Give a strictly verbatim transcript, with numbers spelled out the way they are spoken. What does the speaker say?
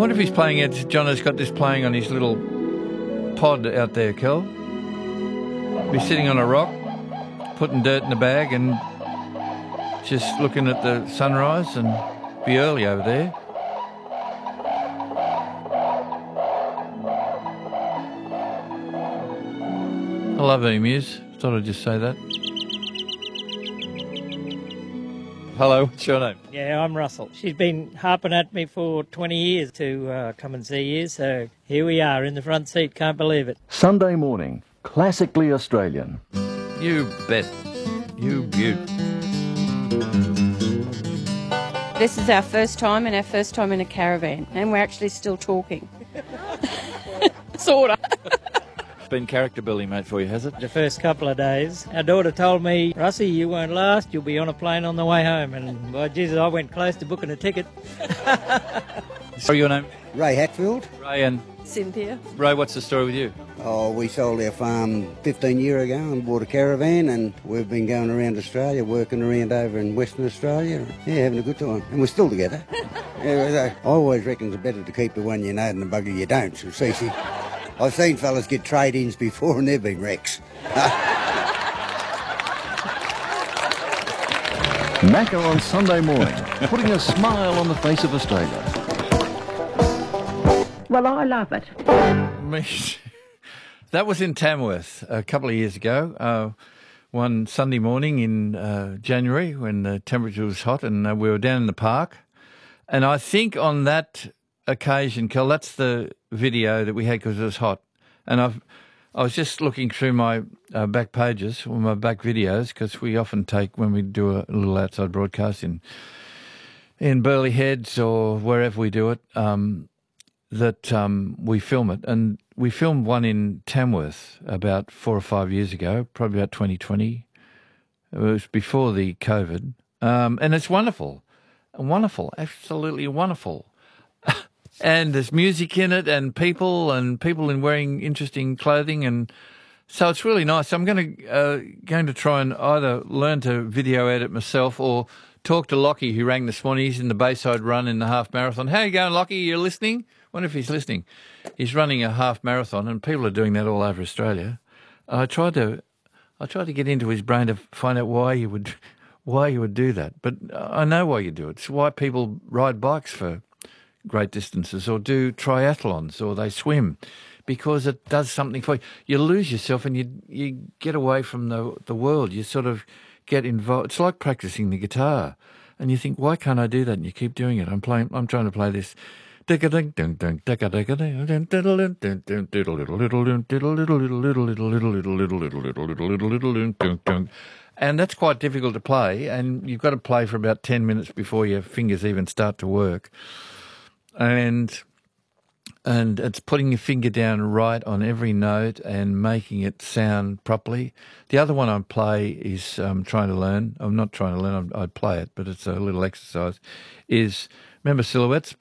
wonder if he's playing it. Jono's got this playing on his little pod out there, Kel. Be sitting on a rock, putting dirt in a bag and just looking at the sunrise, and be early over there. I love emus. Thought I'd just say that. Hello, what's your name? Yeah, I'm Russell. She's been harping at me for twenty years to uh, come and see you, so here we are in the front seat, can't believe it. Sunday morning, classically Australian. You bet. You beaut. This is our first time and our first time in a caravan, and we're actually still talking. Sorta. It's been character building, mate, for you, has it? The first couple of days, our daughter told me, Russie, you won't last, you'll be on a plane on the way home. And, by Jesus, I went close to booking a ticket. Sorry, your name? Ray Hatfield. Ray and... Cynthia. Ray, what's the story with you? Oh, we sold our farm fifteen years ago and bought a caravan, and we've been going around Australia, working around over in Western Australia. Yeah, having a good time. And we're still together. Yeah, I always reckon it's better to keep the one you know than the bugger you don't. So, see, see, I've seen fellas get trade-ins before and they've been wrecks. Macca on Sunday morning, putting a smile on the face of Australia. Well, I love it. Me, that was in Tamworth a couple of years ago. Uh, one Sunday morning in uh, January when the temperature was hot, and uh, we were down in the park. And I think on that occasion, Kel, that's the video that we had because it was hot. And I've, I was just looking through my uh, back pages, or my back videos, because we often take, when we do a little outside broadcast in in Burleigh Heads or wherever we do it, um, that um, we film it. And we filmed one in Tamworth about four or five years ago, probably about twenty twenty. It was before the COVID. Um, and it's wonderful. Wonderful. Absolutely wonderful. And there's music in it and people and people in wearing interesting clothing. And so it's really nice. I'm going to, uh, going to try and either learn to video edit myself or talk to Lockie, who rang this morning. He's in the Bayside Run in the half marathon. How you going, Lockie? You're listening? Wonder if he's listening. He's running a half marathon, and people are doing that all over Australia. I tried to, I tried to get into his brain to find out why you would, why you would do that. But I know why you do it. It's why people ride bikes for great distances, or do triathlons, or they swim, because it does something for you. You lose yourself, and you you get away from the the world. You sort of get involved. It's like practicing the guitar, and you think, why can't I do that? And you keep doing it. I'm playing. I'm trying to play this. And that's quite difficult to play, and you've got to play for about ten minutes before your fingers even start to work. And and it's putting your finger down right on every note and making it sound properly. The other one I play is um, trying to learn. I'm not trying to learn. I, I play it, but it's a little exercise. Is remember Silhouettes?